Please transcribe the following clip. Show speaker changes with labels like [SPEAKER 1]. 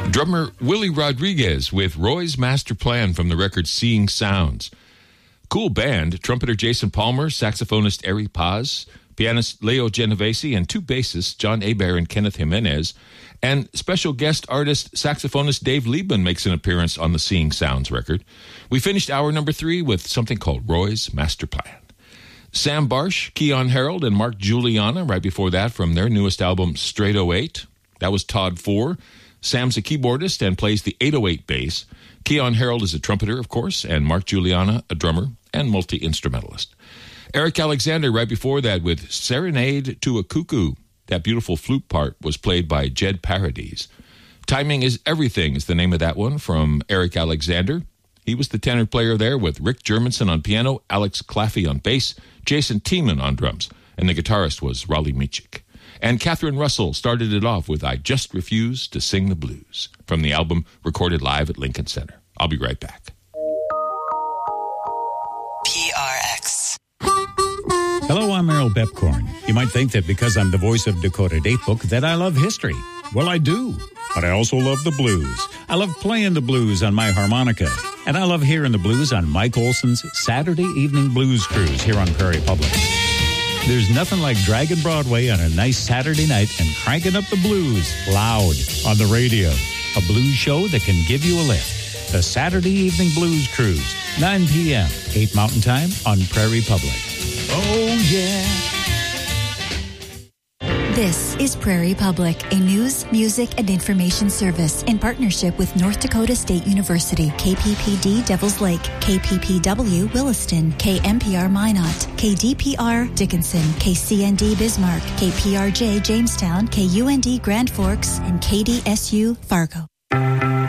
[SPEAKER 1] Drummer Willie Rodriguez with Roy's Master Plan from the record Seeing Sounds. Cool band, trumpeter Jason Palmer, saxophonist Eri Paz, pianist Leo Genovese, and two bassists, John Hebert and Kenneth Jimenez. And special guest artist, saxophonist Dave Liebman makes an appearance on the Seeing Sounds record. We finished hour number 3 with something called Roy's Master Plan. Sam Barsh, Keon Harold, and Mark Juliana right before that from their newest album, Straight 08. That was Todd Four. Sam's a keyboardist and plays the 808 bass. Keon Harold is a trumpeter, of course, and Mark Juliana, a drummer and multi-instrumentalist. Eric Alexander right before that with Serenade to a Cuckoo. That beautiful flute part was played by Jed Paradis. Timing is Everything is the name of that one from Eric Alexander. He was the tenor player there with Rick Germanson on piano, Alex Claffey on bass, Jason Tiemann on drums, and the guitarist was Raleigh Michik. And Catherine Russell started it off with I Just Refuse to Sing the Blues from the album recorded live at Lincoln Center. I'll be right back.
[SPEAKER 2] PRX.
[SPEAKER 3] Hello, I'm Errol Bepcorn. You might think that because I'm the voice of Dakota Datebook that I love history. Well, I do. But I also love the blues. I love playing the blues on my harmonica. And I love hearing the blues on Mike Olson's Saturday Evening Blues Cruise here on Prairie Public. There's nothing like dragging Broadway on a nice Saturday night and cranking up the blues loud on the radio. A blues show that can give you a lift. The Saturday Evening Blues Cruise, 9 p.m., 8 Mountain Time on Prairie Public. Oh, yeah.
[SPEAKER 4] This is Prairie Public, a news, music, and information service in partnership with North Dakota State University, KPPD Devils Lake, KPPW Williston, KMPR Minot, KDPR Dickinson, KCND Bismarck, KPRJ Jamestown, KUND Grand Forks, and KDSU Fargo.